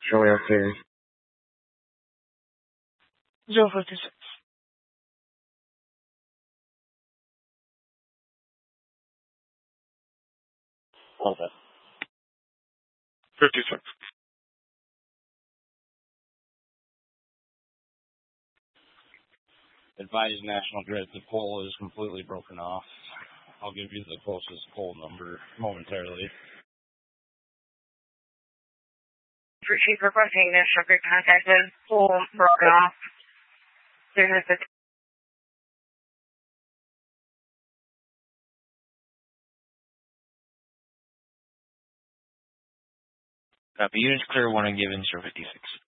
Showing up here. 056. Okay. 56. Advise National Grid the pole is completely broken off. I'll give you the closest pole number momentarily. Chief requesting National Grid contacted. Pole broken off. 350. Copy. Units clear 1 and given 056.